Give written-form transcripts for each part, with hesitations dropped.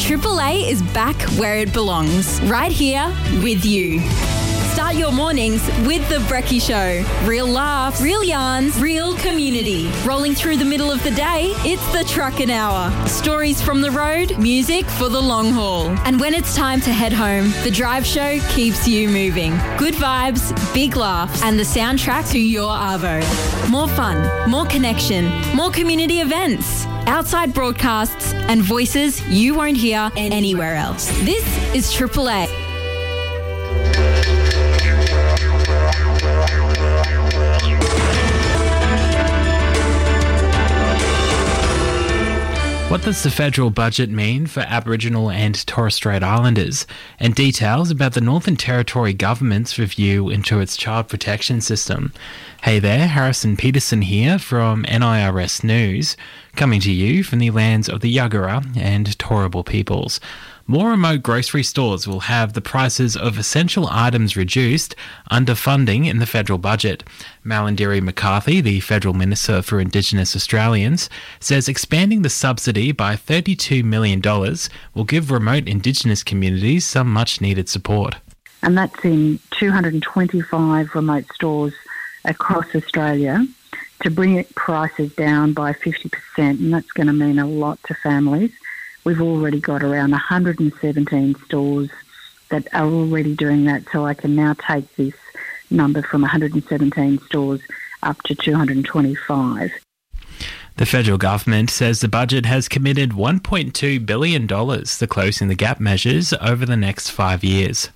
Triple A is back where it belongs, right here with you. Start your mornings with The Brekkie Show. Real laughs, real yarns, real community. Rolling through the middle of the day, it's the Truckin' Hour. Stories from the road, music for the long haul. And when it's time to head home, The Drive Show keeps you moving. Good vibes, big laughs, and the soundtrack to your arvo. More fun, more connection, more community events, outside broadcasts, and voices you won't hear anywhere else. This is Triple A. What does the federal budget mean for Aboriginal and Torres Strait Islanders? And details about the Northern Territory government's review into its child protection system. Hey there, Harrison Peterson here from NIRS News, coming to you from the lands of the Yagara and Turrbal peoples. More remote grocery stores will have the prices of essential items reduced under funding in the federal budget. Malarndirri McCarthy, the Federal Minister for Indigenous Australians, says expanding the subsidy by $32 million will give remote Indigenous communities some much-needed support. And that's in 225 remote stores across Australia to bring prices down by 50%, and that's going to mean a lot to families. We've already got around 117 stores that are already doing that, so I can now take this number from 117 stores up to 225. The federal government says the budget has committed $1.2 billion to closing the gap measures over the next 5 years.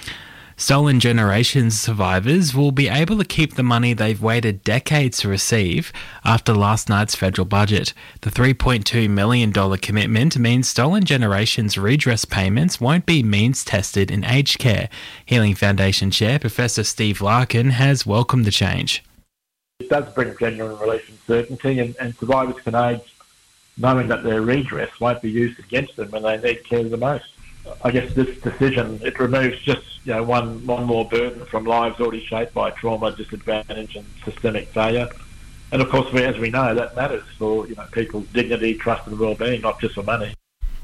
Stolen Generations survivors will be able to keep the money they've waited decades to receive after last night's federal budget. The $3.2 million commitment means Stolen Generations redress payments won't be means tested in aged care. Healing Foundation Chair Professor Steve Larkin has welcomed the change. It does bring genuine relation certainty, and survivors can age knowing that their redress won't be used against them when they need care the most. I guess this decision, it removes just one more burden from lives already shaped by trauma, disadvantage and systemic failure. And of course, as we know, that matters for people's dignity, trust and well-being, not just for money.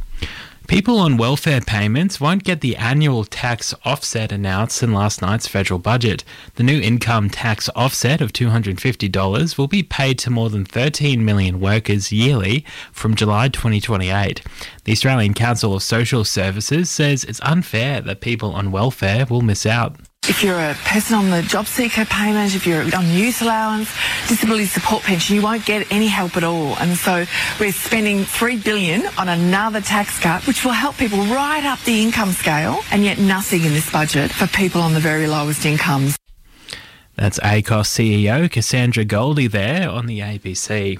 People on welfare payments won't get the annual tax offset announced in last night's federal budget. The new income tax offset of $250 will be paid to more than 13 million workers yearly from July 2028. The Australian Council of Social Services says it's unfair that people on welfare will miss out. If you're a person on the job seeker payment, if you're on youth allowance, disability support pension, you won't get any help at all. And so we're spending $3 billion on another tax cut, which will help people right up the income scale, and yet nothing in this budget for people on the very lowest incomes. That's ACOS CEO Cassandra Goldie there on the ABC.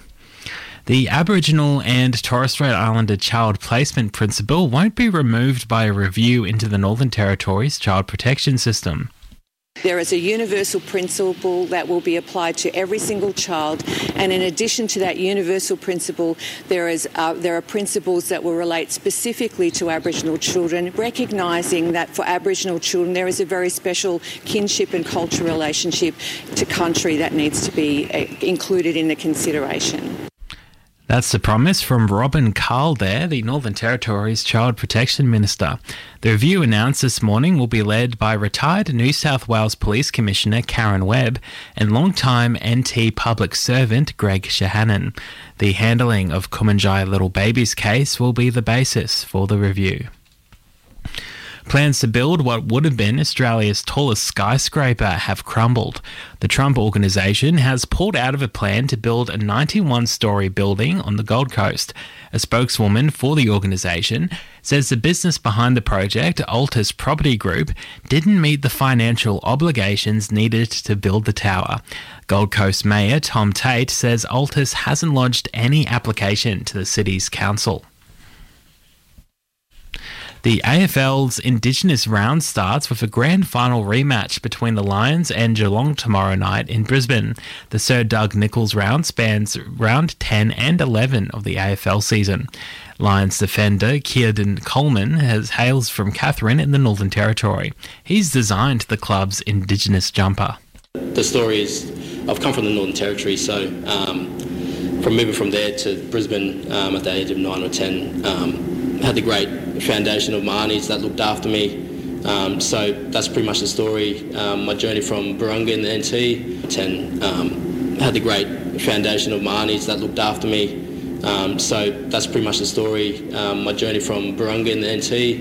The Aboriginal and Torres Strait Islander child placement principle won't be removed by a review into the Northern Territory's child protection system. There is a universal principle that will be applied to every single child, and in addition to that universal principle, there are principles that will relate specifically to Aboriginal children, recognising that for Aboriginal children there is a very special kinship and cultural relationship to country that needs to be included in the consideration. That's the promise from Robin Carl there, the Northern Territory's Child Protection Minister. The review announced this morning will be led by retired New South Wales Police Commissioner Karen Webb and long-time NT public servant Greg Shahannon. The handling of Kumanjai Little Baby's case will be the basis for the review. Plans to build what would have been Australia's tallest skyscraper have crumbled. The Trump organisation has pulled out of a plan to build a 91-storey building on the Gold Coast. A spokeswoman for the organisation says the business behind the project, Altus Property Group, didn't meet the financial obligations needed to build the tower. Gold Coast Mayor Tom Tate says Altus hasn't lodged any application to the city's council. The AFL's Indigenous round starts with a grand final rematch between the Lions and Geelong tomorrow night in Brisbane. The Sir Doug Nicholls round spans round 10 and 11 of the AFL season. Lions defender Kieran Coleman hails from Katherine in the Northern Territory. He's designed the club's Indigenous jumper. The story is, I've come from the Northern Territory, so from moving from there to Brisbane at the age of 9 or 10, had the great foundation of my aunties that looked after me. So that's pretty much the story. My journey from Burunga in the NT, and had the great foundation of my aunties that looked after me. So that's pretty much the story. My journey from Burunga in the NT